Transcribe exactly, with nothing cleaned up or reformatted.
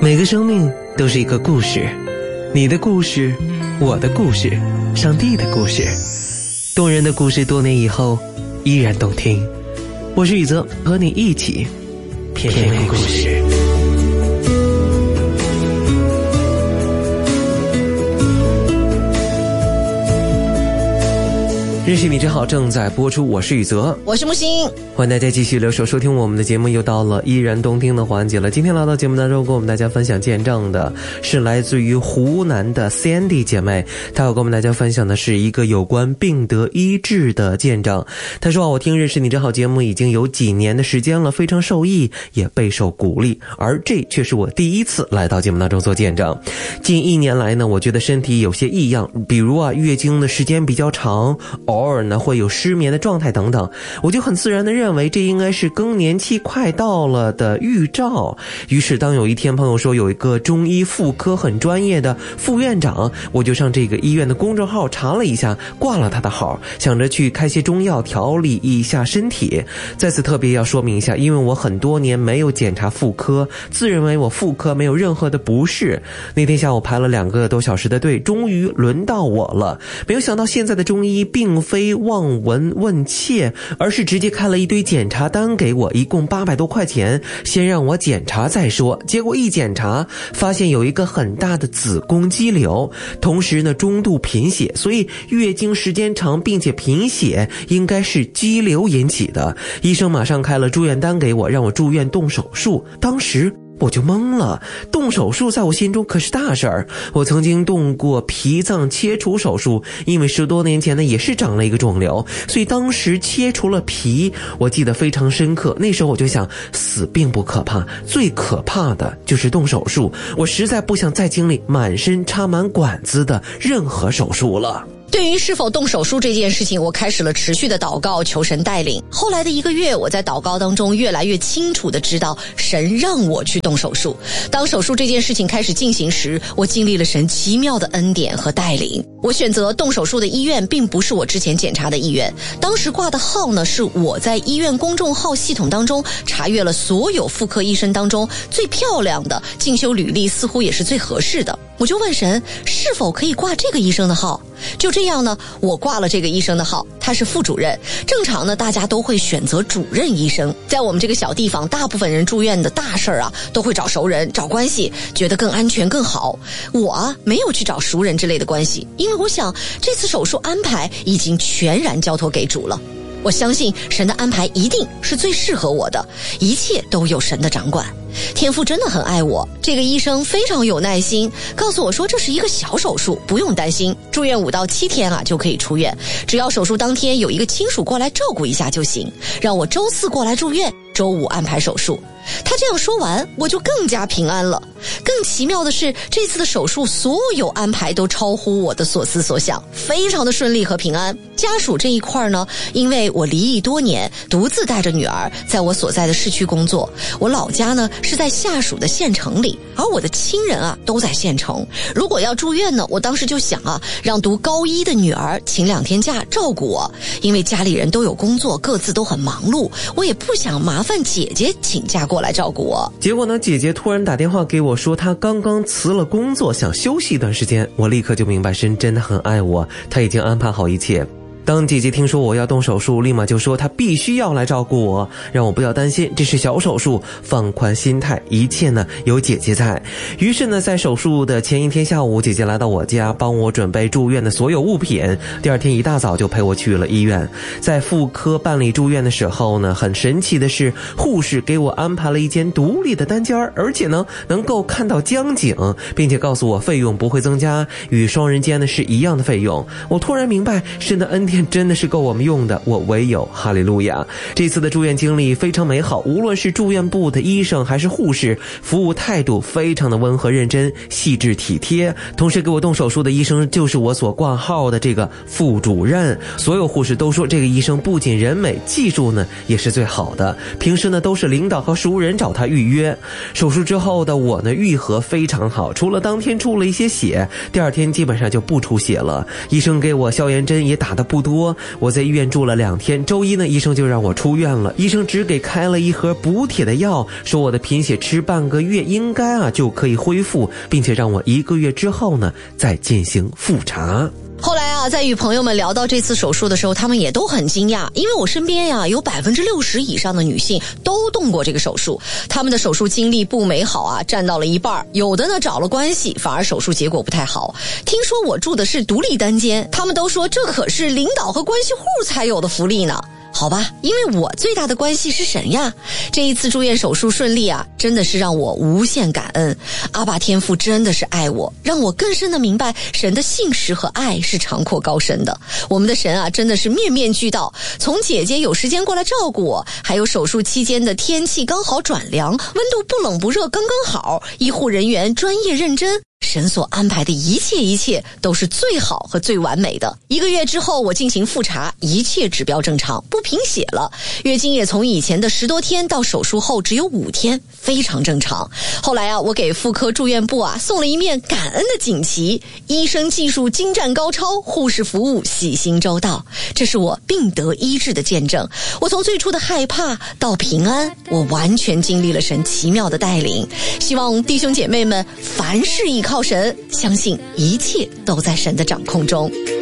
每个生命都是一个故事，你的故事，我的故事，上帝的故事，动人的故事，多年以后依然动听。我是宇泽，和你一起品味故事。认识你真好正在播出，我是宇泽， 我是木星， 欢迎大家继续留守收听我们的节目，又到了依然动听的环节了。今天来到节目当中跟我们大家分享见证的是来自于湖南的 Sandy 姐妹，她要跟我们大家分享的是一个有关病得医治的见证。她说，我听认识你真好节目已经有几年的时间了，非常受益，也备受鼓励，而这却是我第一次来到节目当中做见证。近一年来呢，我觉得身体有些异样，比如啊月经的时间比较长，偶尔呢会有失眠的状态等等，我就很自然的认为这应该是更年期快到了的预兆。于是当有一天朋友说有一个中医妇科很专业的副院长，我就上这个医院的公众号查了一下，挂了他的号，想着去开些中药调理一下身体。在此特别要说明一下，因为我很多年没有检查妇科，自认为我妇科没有任何的不适。那天下午排了两个多小时的队，终于轮到我了。没有想到现在的中医并非望闻问切，而是直接开了一堆检查单给我，一共八百多块钱，先让我检查再说。结果一检查发现有一个很大的子宫肌瘤，同时呢中度贫血，所以月经时间长并且贫血应该是肌瘤引起的。医生马上开了住院单给我，让我住院动手术。当时我就懵了，动手术在我心中可是大事儿。我曾经动过脾脏切除手术，因为十多年前呢也是长了一个肿瘤，所以当时切除了脾，我记得非常深刻。那时候我就想，死并不可怕，最可怕的就是动手术。我实在不想再经历满身插满管子的任何手术了。 对于是否动手术这件事情，我开始了持续的祷告，求神带领。后来的一个月，我在祷告当中越来越清楚的知道神让我去动手术。当手术这件事情开始进行时，我经历了神奇妙的恩典和带领。我选择动手术的医院并不是我之前检查的医院，当时挂的号呢是我在医院公众号系统当中查阅了所有妇科医生当中最漂亮的，进修履历似乎也是最合适的。我就问神，是否可以挂这个医生的号？就这样呢，我挂了这个医生的号，他是副主任。正常呢，大家都会选择主任医生。在我们这个小地方，大部分人住院的大事儿啊，都会找熟人、找关系，觉得更安全更好。我啊，没有去找熟人之类的关系，因为我想这次手术安排已经全然交托给主了。我相信神的安排一定是最适合我的，一切都有神的掌管。天父真的很爱我，这个医生非常有耐心，告诉我说这是一个小手术，不用担心，住院五到七天啊就可以出院，只要手术当天有一个亲属过来照顾一下就行，让我周四过来住院，周五安排手术。他这样说完，我就更加平安了。更奇妙的是，这次的手术所有安排都超乎我的所思所想，非常的顺利和平安。家属这一块呢，因为我离异多年，独自带着女儿在我所在的市区工作，我老家呢是在下属的县城里，而我的亲人啊都在县城。如果要住院呢，我当时就想啊，让读高一的女儿请两天假照顾我，因为家里人都有工作，各自都很忙碌，我也不想麻烦姐姐请假过来照顾我。 结果呢，姐姐突然打电话给我说她刚刚辞了工作，想休息一段时间。我立刻就明白神真的很爱我，他已经安排好一切。当姐姐听说我要动手术，立马就说她必须要来照顾我，让我不要担心，这是小手术，放宽心态，一切呢有姐姐在。于是呢，在手术的前一天下午，姐姐来到我家，帮我准备住院的所有物品。第二天一大早就陪我去了医院。在妇科办理住院的时候呢，很神奇的是，护士给我安排了一间独立的单间，而且呢能够看到江景，并且告诉我费用不会增加，与双人间呢是一样的费用。我突然明白神的恩典真的是够我们用的，我唯有哈利路亚。这次的住院经历非常美好，无论是住院部的医生还是护士，服务态度非常的温和认真、细致体贴。同时给我动手术的医生就是我所挂号的这个副主任。所有护士都说这个医生不仅人美，技术呢也是最好的，平时呢都是领导和熟人找他预约。手术之后的我呢愈合非常好，除了当天出了一些血，第二天基本上就不出血了。医生给我消炎针也打得不不多，我在医院住了两天，周一呢医生就让我出院了。医生只给开了一盒补铁的药，说我的贫血吃半个月应该啊就可以恢复，并且让我一个月之后呢再进行复查。 后来啊，在与朋友们聊到这次手术的时候，他们也都很惊讶，因为我身边呀有百分之六十以上的女性都动过这个手术，他们的手术经历不美好啊，占到了一半，有的呢找了关系，反而手术结果不太好。听说我住的是独立单间，他们都说这可是领导和关系户才有的福利呢。好吧，因为我最大的关系是神呀。这一次住院手术顺利啊，真的是让我无限感恩。阿爸天父真的是爱我，让我更深的明白神的信实和爱是长阔高深的。我们的神啊，真的是面面俱到，从姐姐有时间过来照顾我，还有手术期间的天气刚好转凉，温度不冷不热刚刚好，医护人员专业认真，神所安排的一切一切都是最好和最完美的。一个月之后我进行复查，一切指标正常，不贫血了，月经也从以前的十多天到手术后只有五天，非常正常。后来啊，我给妇科住院部啊送了一面感恩的锦旗，医生技术精湛高超，护士服务细心周到，这是我病得医治的见证。我从最初的害怕到平安，我完全经历了神奇妙的带领。希望弟兄姐妹们凡事依靠神，相信一切都在神的掌控中。